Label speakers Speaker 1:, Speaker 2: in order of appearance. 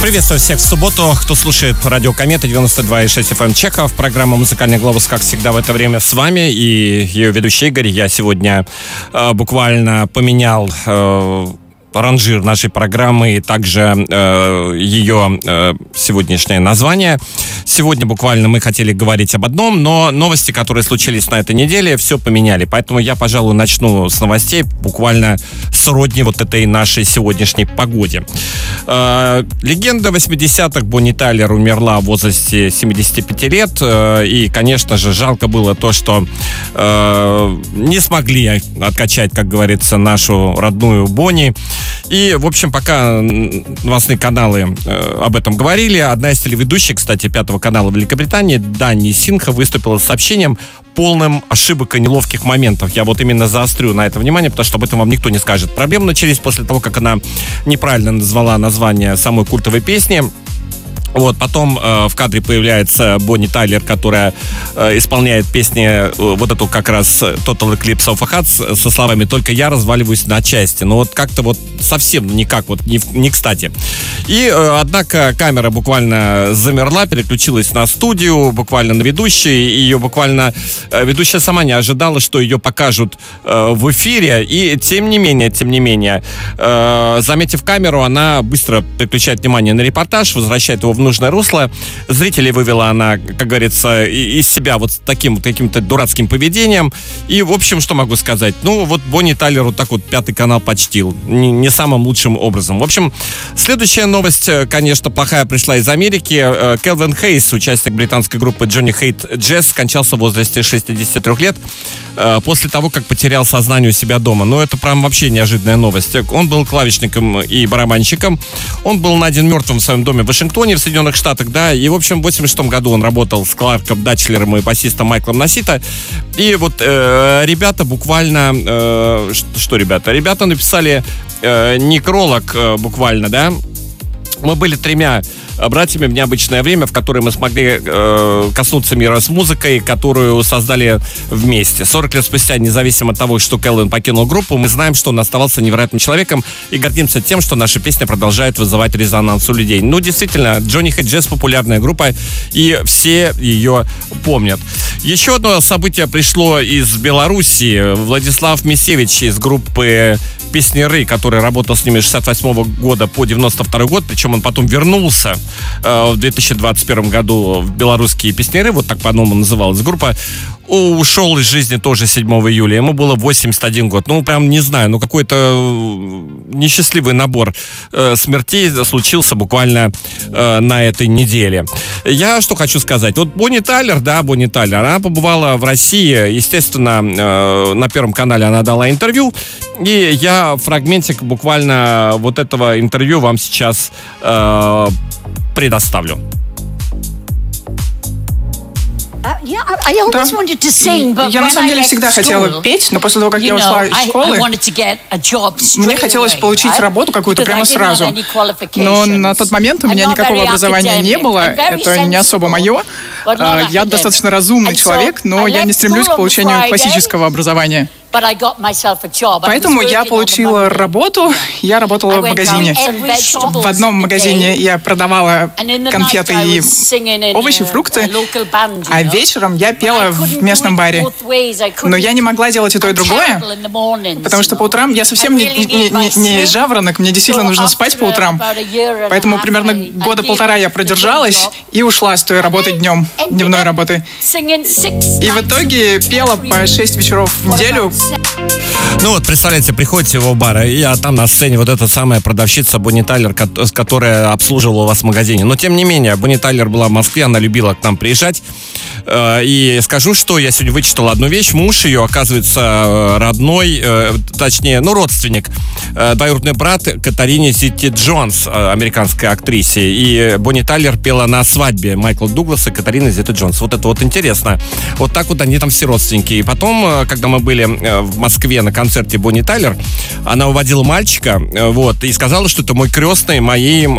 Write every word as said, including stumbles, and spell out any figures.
Speaker 1: Приветствую всех в субботу, кто слушает радио Комета девяносто два и шесть эф эм Чехов. Программа «Музыкальный глобус», как всегда, в это время с вами. И ее ведущий Игорь. Я сегодня э, буквально поменял э, ранжир нашей программы и также э, ее э, сегодняшнее название. Сегодня буквально мы хотели говорить об одном, но новости, которые случились на этой неделе, все поменяли. Поэтому я, пожалуй, начну с новостей буквально сродни вот этой нашей сегодняшней погоде. Э, легенда восьмидесятых Бонни Тайлер умерла в возрасте семидесяти пяти лет. Э, и, конечно же, жалко было то, что э, не смогли откачать, как говорится, нашу родную Бонни. И, в общем, пока новостные каналы э, об этом говорили, одна из телеведущих, кстати, пятого канала Великобритании, Данни Синха, выступила с сообщением, полным ошибок и неловких моментов. Я вот именно заострю на это внимание, потому что об этом вам никто не скажет. Проблемы начались после того, как она неправильно назвала название самой культовой песни. Вот, потом э, в кадре появляется Бонни Тайлер, которая э, исполняет песни, э, вот эту как раз Total Eclipse of the Heart со словами «Только я разваливаюсь на части». Ну вот как-то вот совсем никак, вот не, не кстати. И, э, однако, камера буквально замерла, переключилась на студию, буквально на ведущей, и ее буквально э, ведущая сама не ожидала, что ее покажут э, в эфире, и тем не менее, тем не менее, э, заметив камеру, она быстро переключает внимание на репортаж, возвращает его в нужное русло. Зрителей вывела она, как говорится, из себя вот таким вот каким-то дурацким поведением. И, в общем, что могу сказать? Ну, вот Бонни Тайлер вот так вот пятый канал почтил. Не, не самым лучшим образом. В общем, следующая новость, конечно, плохая, пришла из Америки. Келвин Хейс, участник британской группы Johnny Hate Jazz, скончался в возрасте шестидесяти трёх лет после того, как потерял сознание у себя дома. Ну, это прям вообще неожиданная новость. Он был клавишником и барабанщиком. Он был найден мертвым в своем доме в Вашингтоне, в Соединенных Штатах, да, и, в общем, в восемьдесят шестом году он работал с Кларком Датчлером и басистом Майклом Насита. И вот э, ребята буквально... Э, что, что ребята? Ребята написали э, некролог э, буквально, да. Мы были тремя братьями в необычное время, в которое мы смогли э, коснуться мира с музыкой, которую создали вместе. сорок лет спустя, независимо от того, что Келвин покинул группу, мы знаем, что он оставался невероятным человеком и гордимся тем, что наша песня продолжает вызывать резонанс у людей. Ну, действительно, Johnny Hate Jazz — популярная группа, и все ее помнят. Еще одно событие пришло из Белоруссии. Владислав Мисевич из группы «Песняры», который работал с ними с шестьдесят восьмого года по девяносто второй год, причем он потом вернулся э, в две тысячи двадцать первом году в белорусские «Песняры», вот так по-новому называлась группа, ушел из жизни тоже седьмого июля. Ему было восемьдесят один год. Ну, прям не знаю, ну какой-то несчастливый набор э, смертей случился буквально э, на этой неделе. Я что хочу сказать. Вот Бонни Тайлер, да, Бонни Тайлер, она побывала в России, естественно, э, на Первом канале она дала интервью, и я фрагментик буквально вот этого интервью вам сейчас э, предоставлю.
Speaker 2: Да. Я на самом деле всегда хотела петь, но после того, как я ушла из школы, мне хотелось получить работу какую-то прямо сразу. Но на тот момент у меня никакого образования не было, это не особо мое. Я достаточно разумный человек, но я не стремлюсь к получению классического образования. Поэтому я получила работу, я работала в магазине. В одном магазине я продавала конфеты и овощи, фрукты, а вечером я пела в местном баре. Но я не могла делать и то, и другое, потому что по утрам я совсем не, не, не, не жаворонок, мне действительно нужно спать по утрам. Поэтому примерно года полтора я продержалась и ушла с той работы днем, дневной работы. И в итоге пела по шесть вечеров в неделю.
Speaker 1: Ну вот, представляете, приходите в бар, и а там на сцене вот эта самая продавщица Бонни Тайлер, которая обслуживала вас в магазине. Но тем не менее, Бонни Тайлер была в Москве, она любила к нам приезжать. И скажу, что я сегодня вычитал одну вещь. Муж ее, оказывается, родной, точнее, ну, родственник, двоюродный брат Катарине Зетти-Джонс, американской актрисе. И Бонни Тайлер пела на свадьбе Майкла Дугласа и Катарины Зетти-Джонс. Вот это вот интересно. Вот так вот они там все родственники. И потом, когда мы были в Москве на концерте Бонни Тайлер, она уводила мальчика, вот, и сказала, что это мой крестный моей